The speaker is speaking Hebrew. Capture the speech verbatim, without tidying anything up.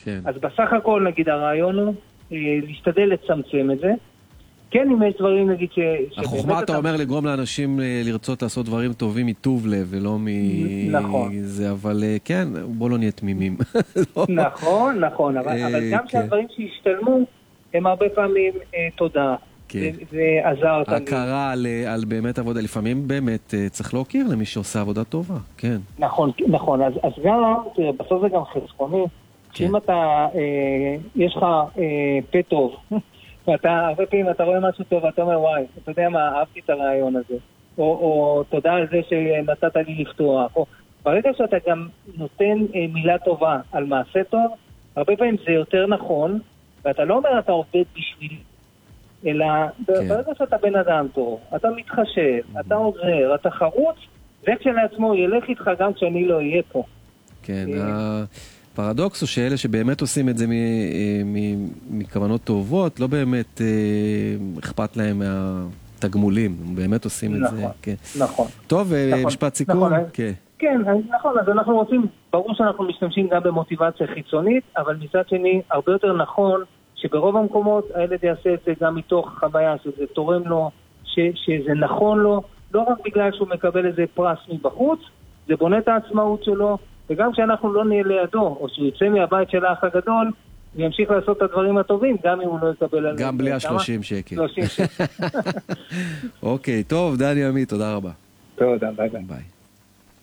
כן. אז בסך הכל, נגיד, הרעיון הוא אה, להשתדל לצמצם את זה. כן, אם יש דברים, נגיד, ש... החוכמה, אתה אומר, לגרום לאנשים לרצות לעשות דברים טובים מטוב לב, ולא מזה, אבל כן, בוא לא נהיה תמימים. נכון, נכון, אבל גם שהדברים שהשתלמו, הם הרבה פעמים תודה. זה עזר אותם. הכרה על באמת עבודה, לפעמים באמת צריך להוקיר למי שעושה עבודה טובה, כן. נכון, נכון, אז גם, בסוף זה גם חסכוני, שאם אתה, יש לך פה טוב, ואתה, הרבה פעמים אתה רואה משהו טוב, ואתה אומר, וואי, אתה יודע מה, אהבתי את הרעיון הזה, או, או תודה על זה שנתת לי לפתוח, או ברגע שאתה גם נותן מילה טובה על מעשה טוב, הרבה פעמים זה יותר נכון, ואתה לא אומר אתה עובד בשביל, אלא כן. ברגע שאתה בן אדם טוב, אתה מתחשב, mm-hmm. אתה עוזר, אתה חרוץ, זה כשלעצמו ילך איתך גם כשאני לא אהיה פה. כן, הפרדוקס הוא שאלה שבאמת עושים את זה מכוונות טובות, לא באמת אכפת להם מהתגמולים, הם באמת עושים את זה. נכון. טוב, משפט סיכום? כן, נכון, אז אנחנו רוצים, ברור שאנחנו משתמשים גם במוטיבציה חיצונית, אבל מצד שני, הרבה יותר נכון שברוב המקומות הילד יעשה את זה גם מתוך חוויה, שזה תורם לו, שזה נכון לו, לא רק בגלל שהוא מקבל איזה פרס מבחוץ, זה בונה את העצמאות שלו, וגם כשאנחנו לא נהיה לידו, או שהוא יצא מהבית של האח הגדול, הוא ימשיך לעשות את הדברים הטובים, גם אם הוא לא יקבל עליהם. גם בלי ה-שלושים שקל. שלושים שקל. אוקיי, טוב, דני עמית, תודה רבה. תודה, ביי ביי. ביי.